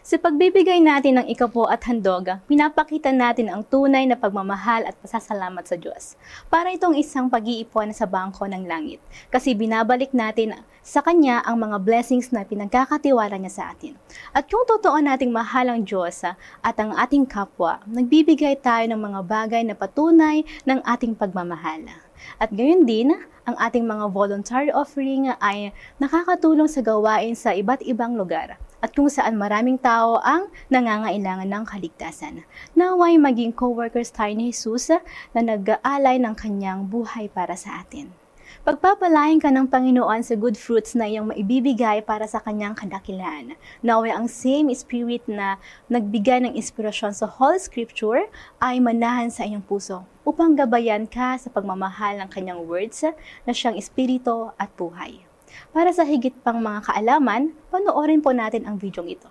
Sa pagbibigay natin ng ikapo at handog, pinapakita natin ang tunay na pagmamahal at pasasalamat sa Diyos. Para itong isang pag-iipon sa bangko ng langit. Kasi binabalik natin sa Kanya ang mga blessings na pinagkakatiwala niya sa atin. At kung totoo nating mahal ang Diyos at ang ating kapwa, nagbibigay tayo ng mga bagay na patunay ng ating pagmamahal. At gayon din, ang ating mga voluntary offering ay nakakatulong sa gawain sa iba't ibang lugar at kung saan maraming tao ang nangangailangan ng kaligtasan. Naway maging co-workers tayo ni Jesus na nag-aalay ng kanyang buhay para sa atin. Pagpapalain ka ng Panginoon sa good fruits na iyong maibibigay para sa kanyang kadakilaan. Naway ang same Spirit na nagbigay ng inspirasyon sa Holy Scripture ay manahan sa iyong puso upang gabayan ka sa pagmamahal ng kanyang words na siyang Espiritu at buhay. Para sa higit pang mga kaalaman, panoorin po natin ang videong ito.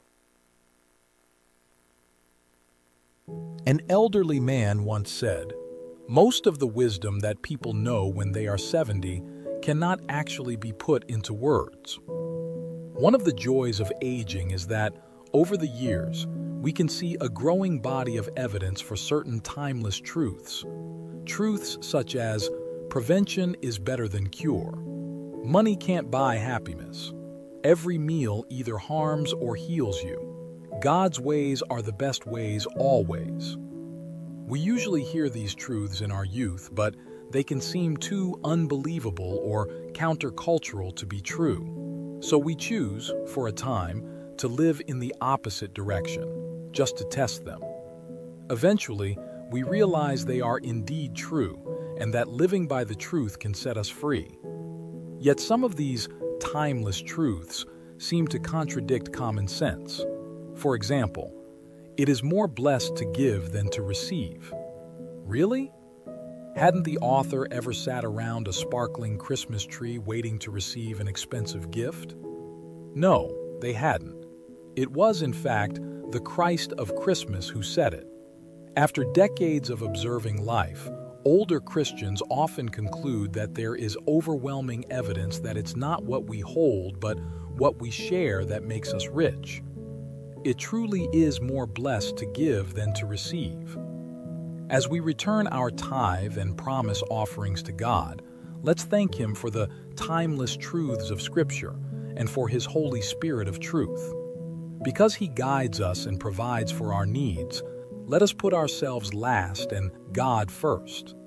An elderly man once said, "Most of the wisdom that people know when they are 70 cannot actually be put into words." One of the joys of aging is that, over the years, we can see a growing body of evidence for certain timeless truths. Truths such as, prevention is better than cure. Money can't buy happiness. Every meal either harms or heals you. God's ways are the best ways always. We usually hear these truths in our youth, but they can seem too unbelievable or countercultural to be true. So we choose, for a time, to live in the opposite direction, just to test them. Eventually, we realize they are indeed true, and that living by the truth can set us free. Yet some of these timeless truths seem to contradict common sense. For example, it is more blessed to give than to receive. Really? Hadn't the author ever sat around a sparkling Christmas tree waiting to receive an expensive gift? No, they hadn't. It was, in fact, the Christ of Christmas who said it. After decades of observing life, older Christians often conclude that there is overwhelming evidence that it's not what we hold, but what we share that makes us rich. It truly is more blessed to give than to receive. As we return our tithe and promise offerings to God, let's thank Him for the timeless truths of Scripture and for His Holy Spirit of truth. Because He guides us and provides for our needs, let us put ourselves last and God first.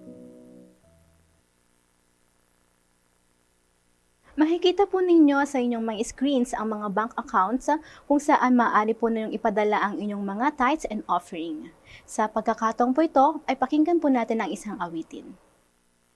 Makikita po ninyo sa inyong mga screens ang mga bank accounts kung saan maaari po ninyong ipadala ang inyong mga tithes and offering. Sa pagkakataong po ito, ay pakinggan po natin ang isang awitin.